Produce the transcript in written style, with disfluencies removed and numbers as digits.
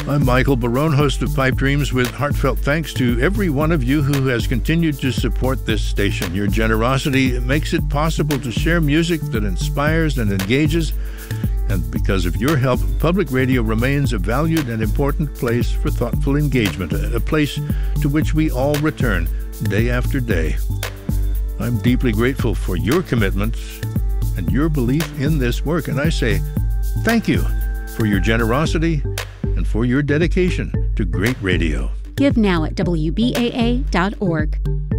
I'm Michael Barone, host of Pipe Dreams, with heartfelt thanks to every one of you who has continued to support this station. Your generosity makes it possible to share music that inspires and engages, and because of your help, public radio remains a valued and important place for thoughtful engagement, a place to which we all return day after day. I'm deeply grateful for your commitment and your belief in this work, and I say thank you for your generosity and for your dedication to great radio. Give now at WBAA.org.